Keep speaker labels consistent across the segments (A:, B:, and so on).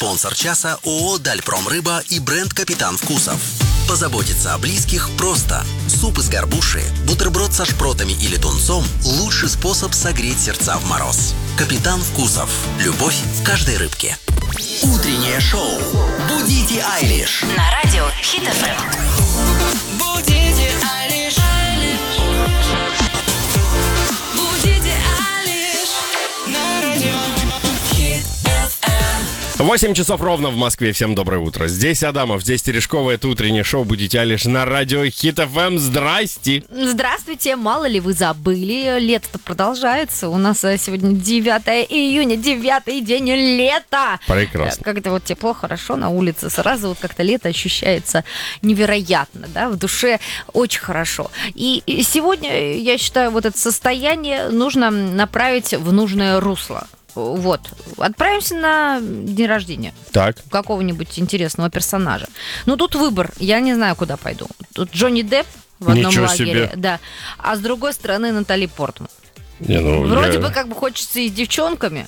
A: Спонсор часа ООО «Дальпром Рыба» и бренд «Капитан Вкусов». Позаботиться о близких просто. Суп из горбуши, бутерброд со шпротами или тунцом – лучший способ согреть сердца в мороз. «Капитан Вкусов». Любовь в каждой рыбке. Утреннее шоу «Будите Айлиш»
B: на радио Хит ФМ.
C: Будите Айлиш. Будите Айлиш на радио Хит ФМ.
D: 8 часов ровно в Москве. Всем доброе утро. Здесь Адамов, здесь Терешкова. Это утреннее шоу «Будите Айлиш» на радио Хит ФМ. Здрасте.
E: Здравствуйте. Мало ли вы забыли, лето-то продолжается. У нас сегодня 9 июня, 9-й день лета.
D: Прекрасно.
E: Как-то вот тепло, хорошо на улице. Сразу вот как-то лето ощущается невероятно, да, в душе очень хорошо. И сегодня, я считаю, вот это состояние нужно направить в нужное русло. Вот. Отправимся на день рождения.
D: Так.
E: Какого-нибудь интересного персонажа. Ну, тут выбор. Я не знаю, куда пойду. Тут Джонни Депп в одном
D: Ничего
E: лагере.
D: себе.
E: Да. А с другой стороны Натали Портман.
D: Не, ну,
E: Вроде бы как бы хочется и с девчонками.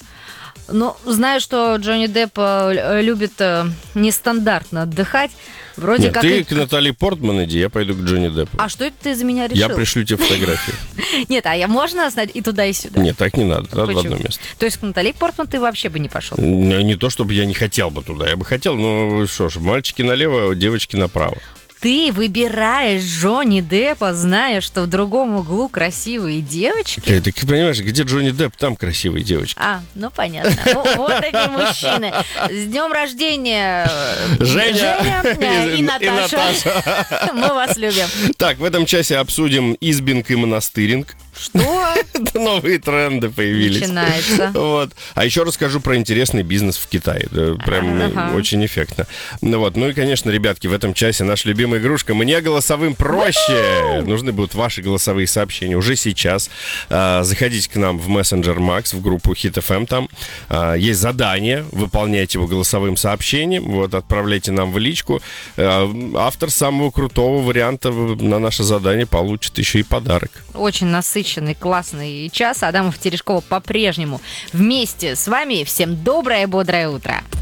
E: Но знаю, что Джонни Депп любит нестандартно отдыхать. Вроде
D: Нет,
E: как...
D: ты к Натали Портман иди, я пойду к Джонни Деппу.
E: А что это ты за меня решил?
D: Я пришлю тебе фотографии.
E: Нет, а я можно знать и туда, и сюда?
D: Нет, так не надо, надо в
E: Почему?
D: одно место.
E: То есть к Натали Портман ты вообще бы не пошел?
D: Не то, чтобы я не хотел бы туда, я бы хотел, но что ж, мальчики налево, девочки направо.
E: Ты выбираешь Джонни Деппа, зная, что в другом углу красивые девочки?
D: Ты понимаешь, где Джонни Депп, там красивые девочки.
E: А, ну понятно. Вот они мужчины. С днем рождения,
D: Женя
E: и Наташа. Мы вас любим.
D: Так, в этом часе обсудим избинг и монастыринг.
E: Что?
D: Новые тренды появились.
E: Начинается.
D: Вот. А еще расскажу про интересный бизнес в Китае. Да, прям очень эффектно. Ну и, конечно, ребятки, в этом часе наша любимая игрушка «Мне голосовым проще». Нужны будут ваши голосовые сообщения уже сейчас. Заходите к нам в мессенджер Макс, в группу Hit FM. Там есть задание. Выполняйте его голосовым сообщением. Вот, отправляйте нам в личку. Автор самого крутого варианта на наше задание получит еще и подарок.
E: Очень насыщенный, классный час. Адамов, Терешкова по-прежнему вместе с вами. Всем доброе, бодрое утро.